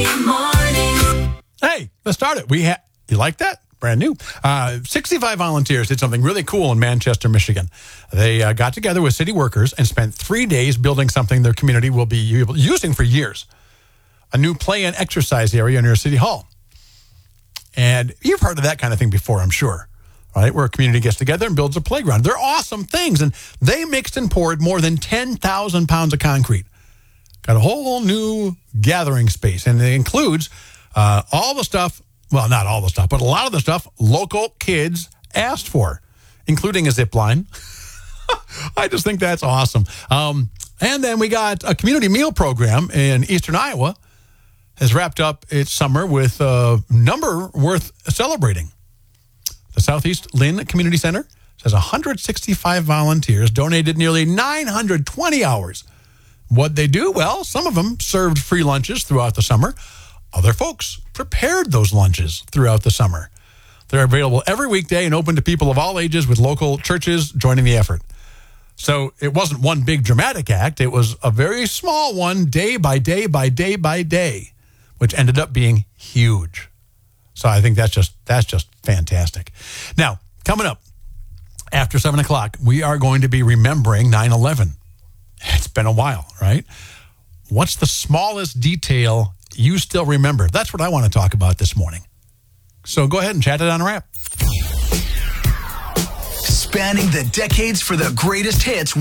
Morning. Hey, let's start it. You like that? Brand new. 65 volunteers did something really cool in Manchester, Michigan. They got together with city workers and spent 3 days building something their community will be using for years. A new play and exercise area near City Hall. And you've heard of that kind of thing before, I'm sure, right? Where a community gets together and builds a playground. They're awesome things. And they mixed and poured more than 10,000 pounds of concrete. Got a whole new gathering space. And it includes all the stuff, well, not all the stuff, but a lot of the stuff local kids asked for, including a zip line. I just think that's awesome. And then we got a community meal program in Eastern Iowa has wrapped up its summer with a number worth celebrating. The Southeast Lynn Community Center says 165 volunteers donated nearly 920 hours. What'd they do? Well, some of them served free lunches throughout the summer. Other folks prepared those lunches throughout the summer. They're available every weekday and open to people of all ages with local churches joining the effort. So it wasn't one big dramatic act. It was a very small one, day by day by day by day, which ended up being huge. So I think that's just fantastic. Now, coming up after 7 o'clock, we are going to be remembering 9/11. It's been a while, right? What's the smallest detail you still remember? That's what I want to talk about this morning. So go ahead and chat it on our app. Spanning the decades for the greatest hits.